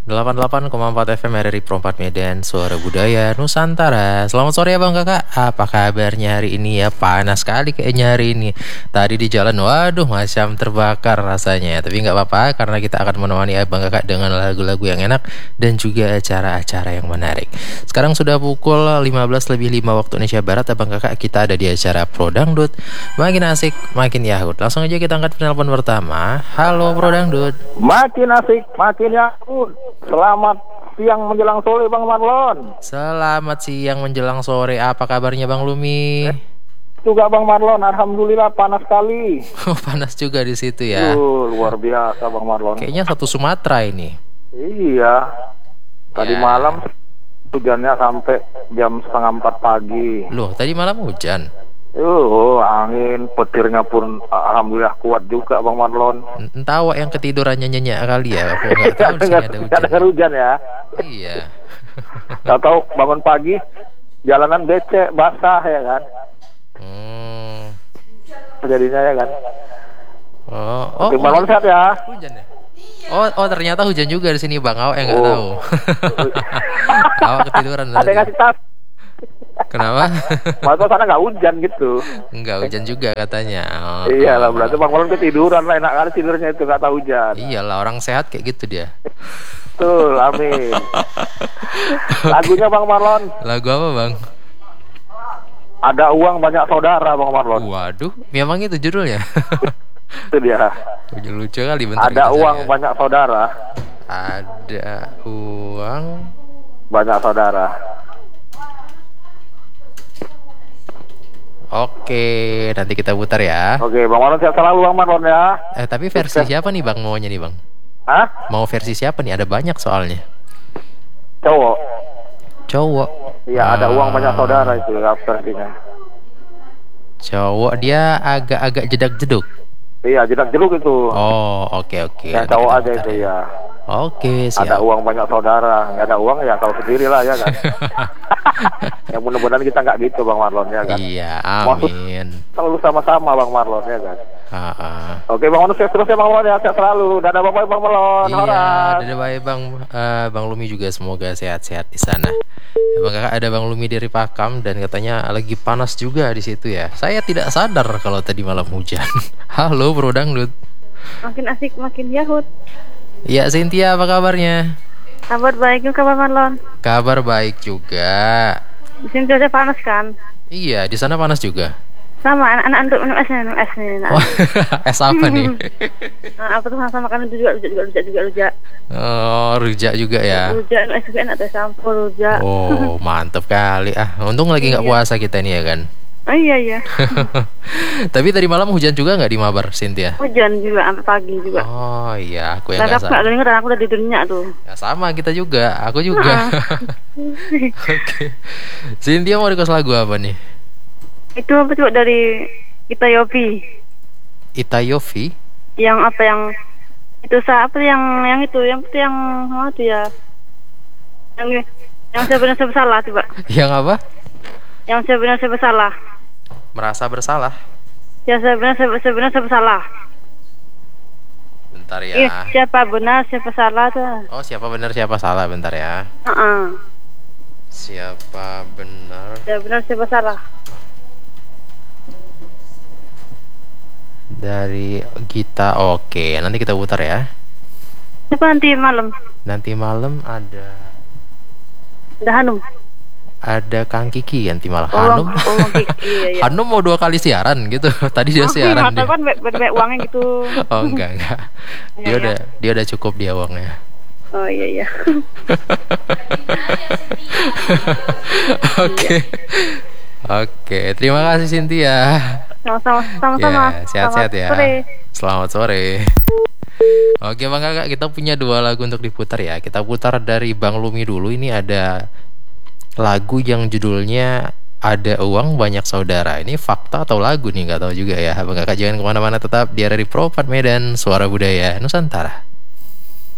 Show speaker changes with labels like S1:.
S1: 88,4 FM RRI Pro 4 Medan, Suara Budaya Nusantara. Selamat sore ya Bang Kakak. Apa kabarnya hari ini ya? Panas sekali kayaknya hari ini. Tadi di jalan, waduh macam terbakar rasanya. Tapi nggak apa-apa karena kita akan menemani Abang Kakak dengan lagu-lagu yang enak dan juga acara-acara yang menarik. Sekarang sudah pukul 15:05 waktu Indonesia Barat. Abang Kakak, kita ada di acara Pro Dangdut. Makin asik, makin yahut. Langsung aja kita angkat penelpon pertama. Halo Pro Dangdut.
S2: Makin asik, makin yahut. Selamat siang menjelang sore Bang Marlon.
S1: Selamat siang menjelang sore. Apa kabarnya Bang Lumi?
S2: Juga Bang Marlon, alhamdulillah panas sekali.
S1: Oh, panas juga di situ ya.
S2: Luar biasa Bang Marlon.
S1: Kayaknya satu Sumatera ini.
S2: Iya. Tadi
S1: Ya.
S2: malam hujannya sampai jam 3:30 pagi.
S1: Loh, tadi malam hujan.
S2: Angin petirnya pun alhamdulillah kuat juga Bang Marlon.
S1: Entah awak yang ketidurannya nyenyak kali ya. Aku nggak tahu di sini ada
S2: Nggak dengar
S1: hujan.
S2: hujan ya.
S1: Iya.
S2: Tahu bangun pagi jalanan becek basah ya kan. Jadinya ya kan.
S1: Oh,
S2: Oke, Bang Marlon sehat ya.
S1: hujan ya. Oh, ternyata hujan juga di sini Bang. Awak yang nggak tahu. Awak ketiduran
S2: Ada yang
S1: berarti.
S2: ngasih tahu.
S1: Kenapa?
S2: Maksudnya sana nggak hujan gitu.
S1: Enggak hujan juga katanya. Oh,
S2: Iyalah, berarti Bang Marlon ketiduran lah, enak kali tidurnya itu nggak tahu hujan.
S1: Iyalah, orang sehat kayak gitu dia.
S2: Betul, amin. Lagunya Bang Marlon,
S1: Lagu apa Bang?
S2: ada uang banyak saudara Bang Marlon.
S1: Waduh, memang itu judulnya.
S2: Itu dia.
S1: Lucu kali, bentar
S2: Ada
S1: kita
S2: uang
S1: cari ya.
S2: banyak saudara,
S1: Ada uang.
S2: banyak saudara.
S1: Oke, nanti kita putar ya.
S2: Oke, Bang Marlon sehat selalu Bang Marlon ya.
S1: Tapi versi siapa nih Bang maunya nih Bang?
S2: Hah?
S1: Mau versi siapa nih? Ada banyak soalnya.
S2: Cowok.
S1: Cowok.
S2: Iya, ada uang banyak saudara itu versinya.
S1: Cowok, dia agak-agak jedak-jeduk.
S2: Iya, jedak jeruk itu.
S1: Oh, oke.
S2: Yang
S1: Nanti
S2: cowok
S1: kita
S2: aja
S1: putar
S2: itu ya.
S1: Oke,
S2: Ada
S1: siap.
S2: uang banyak saudara, nggak ada uang ya tahu sendiri lah ya kan. Yang mudah-mudahan kita nggak gitu Bang Marlon ya kan.
S1: Iya, amin.
S2: Selalu sama-sama Bang Marlon ya kan.
S1: Ah.
S2: Oke Bang Marlon sehat terus ya Bang Marlon ya, sehat selalu. Dadah bye Bang Marlon.
S1: Iya,
S2: Horas.
S1: dadah bye Bang Lumi juga semoga sehat-sehat di sana. Bang Kakak, ada Bang Lumi dari Pakam dan katanya lagi panas juga di situ ya. Saya tidak sadar kalau tadi malam hujan. Halo Bro Dangdut.
S3: Makin asik, makin yahut.
S1: Iya, Cynthia, apa kabarnya?
S3: Kabar baik juga Bang Marlon.
S1: Kabar baik juga.
S3: Di sini cuaca panas kan?
S1: Iya, di sana panas juga.
S3: Sama anak-anak untuk minum es nih. Nah.
S1: Oh, es apa nih?
S3: Nah, apa tuh sama kan itu juga rujak.
S1: Oh, rujak juga ya.
S3: Rujak es juga enak teh campur rujak.
S1: Oh, mantep kali. Untung lagi nggak puasa kita nih ya kan.
S3: Oh iya.
S1: Tapi tadi malam hujan juga nggak di Mabar, Cynthia?
S3: Hujan juga sampai pagi juga.
S1: Oh iya, aku yang
S3: Tapi
S1: nggak
S3: aku nggak
S1: sadar.
S3: denger, aku udah tidurnya tuh.
S1: Ya, sama kita juga, aku juga. Oke. Cynthia mau request lagu apa nih?
S3: Itu apa coba dari kita Yopi.
S1: Itayofi?
S3: Yang apa yang itu apa yang itu apa tuh ya? Yang sebenarnya bersalah coba.
S1: Yang apa?
S3: Yang sebenarnya bersalah.
S1: Merasa bersalah.
S3: Ya sebenarnya bersalah.
S1: Bentar ya.
S3: Siapa benar siapa salah tuh.
S1: Oh, siapa benar siapa salah, bentar ya. Siapa benar?
S3: Siapa benar siapa salah.
S1: Dari Gita. Oke, nanti kita putar ya.
S3: Siapa nanti malam?
S1: Nanti malam ada
S3: Hanum.
S1: Kang Kiki nanti malah.
S3: Oh,
S1: Hanum.
S3: Kiki, iya.
S1: Hanum mau 2 kali siaran gitu. Tadi dia siaran dia.
S3: kan banyak uangnya gitu.
S1: Oh, enggak.
S3: Iya,
S1: Dia udah cukup dia uangnya.
S3: Oh iya.
S1: Oke, terima kasih Cynthia.
S3: Sama-sama.
S1: Ya, sehat-sehat ya.
S3: Sore.
S1: Selamat sore. Oke Bang Kakak, kita punya 2 lagu untuk diputar ya. Kita putar dari Bang Lumi dulu. Ini ada lagu yang judulnya Ada Uang Banyak Saudara. Ini fakta atau lagu nih, nggak tahu juga ya. Bang Kakak jangan kemana-mana, tetap di RRI Pro 4 Medan, Suara Budaya Nusantara.